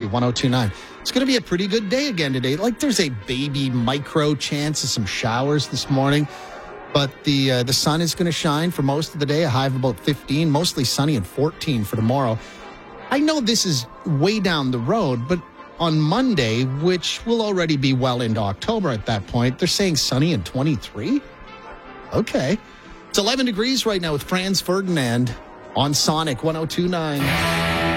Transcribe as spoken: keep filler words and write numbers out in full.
one oh two point nine. It's going to be a pretty good day again today. Like there's a baby micro chance of some showers this morning. But the uh, the sun is going to shine for most of the day, a high of about fifteen, mostly sunny and fourteen for tomorrow. I know this is way down the road, but on Monday, which will already be well into October at that point, they're saying sunny and twenty-three? Okay. It's eleven degrees right now with Franz Ferdinand on Sonic one oh two point nine.